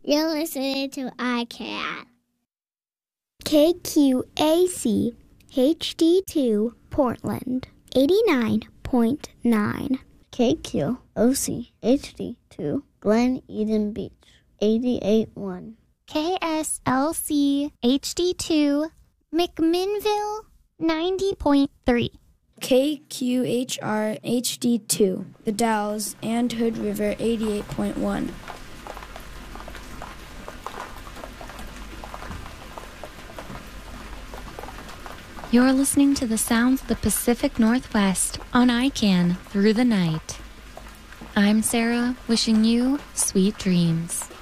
You're listening to iCat. KQAC HD2 Portland 89.9. KQOC HD2 Glen Eden Beach 88.1. KSLC HD2 McMinnville 90.3. KQHR HD2 The Dalles and Hood River 88.1. You're listening to the sounds of the Pacific Northwest on ICANN through the night. I'm Sarah, wishing you sweet dreams.